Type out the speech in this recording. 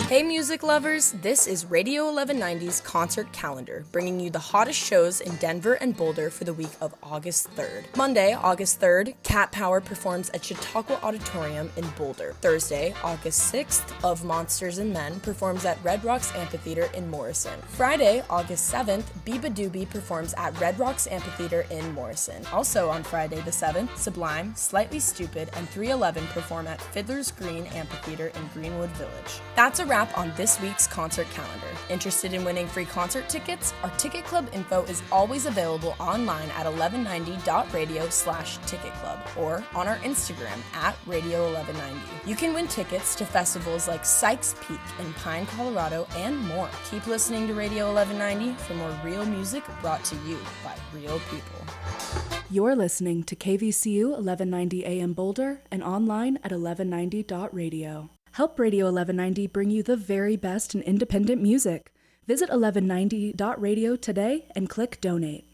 Hey music lovers, this is Radio 1190's concert calendar, bringing you the hottest shows in Denver and Boulder for the week of August 3rd. Monday, August 3rd, Cat Power performs at Chautauqua Auditorium in Boulder. Thursday, August 6th, Of Monsters and Men performs at Red Rocks Amphitheater in Morrison. Friday, August 7th, Biba Doobie performs at Red Rocks Amphitheater in Morrison. Also on Friday the 7th, Sublime, Slightly Stupid, and 311 perform at Fiddler's Green Amphitheater in Greenwood Village. That's a wrap on this week's concert calendar. Interested in winning free concert tickets? Our Ticket Club info is always available online at 1190.radio/ticket club or on our Instagram at Radio 1190. You can win tickets to festivals like Sykes Peak in Pine, Colorado, and more. Keep listening to Radio 1190 for more real music brought to you by real people. You're listening to KVCU 1190 AM Boulder and online at 1190.radio. Help Radio 1190 bring you the very best in independent music. Visit 1190.radio today and click Donate.